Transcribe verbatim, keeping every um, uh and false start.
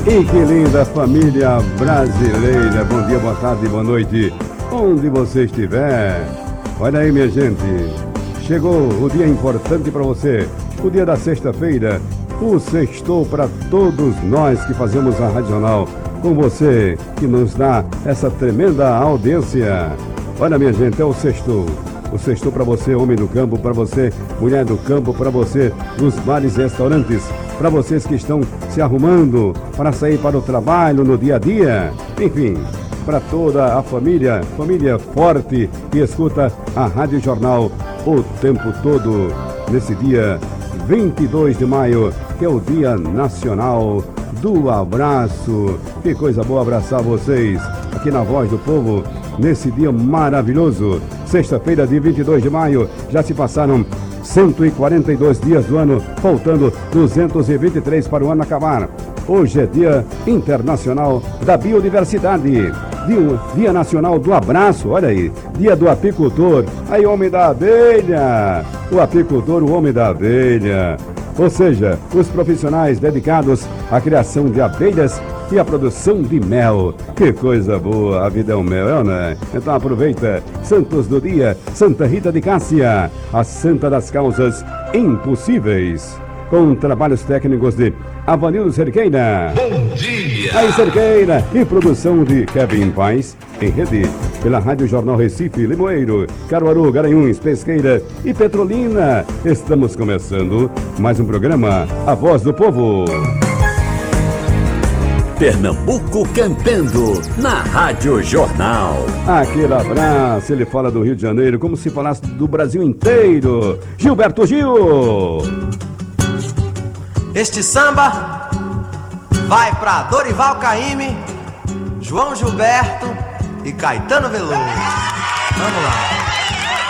E que linda família brasileira. Bom dia, boa tarde, boa noite, onde você estiver. Olha aí, minha gente, chegou o dia importante para você, o dia da sexta-feira, o sextou para todos nós que fazemos a Rádio Jornal, com você que nos dá essa tremenda audiência. Olha, minha gente, é o sextou. O sextou para você, homem do campo, para você, mulher do campo, para você, nos bares e restaurantes, para vocês que estão se arrumando para sair para o trabalho no dia a dia. Enfim, para toda a família, família forte que escuta a Rádio Jornal o tempo todo, nesse dia vinte e dois de maio, que é o Dia Nacional do Abraço. Que coisa boa abraçar vocês aqui na Voz do Povo, nesse dia maravilhoso. Sexta-feira de vinte e dois de maio, já se passaram cento e quarenta e dois dias do ano, faltando duzentos e vinte e três para o ano acabar. Hoje é Dia Internacional da Biodiversidade, dia, dia Nacional do Abraço, olha aí, Dia do Apicultor, aí homem da abelha, o apicultor, o homem da abelha, ou seja, os profissionais dedicados à criação de abelhas e a produção de mel. Que coisa boa, a vida é um mel, né? Então aproveita. Santos do dia, Santa Rita de Cássia, a santa das causas impossíveis, com trabalhos técnicos de Avanildo Cerqueira. Bom dia! Aí, Cerqueira, e produção de Kevin Paz, em rede pela Rádio Jornal Recife, Limoeiro, Caruaru, Garanhuns, Pesqueira e Petrolina. Estamos começando mais um programa, A Voz do Povo. Pernambuco cantando na Rádio Jornal. Aquele abraço, ele fala do Rio de Janeiro como se falasse do Brasil inteiro. Gilberto Gil! Este samba vai pra Dorival Caymmi, João Gilberto e Caetano Veloso. Vamos lá.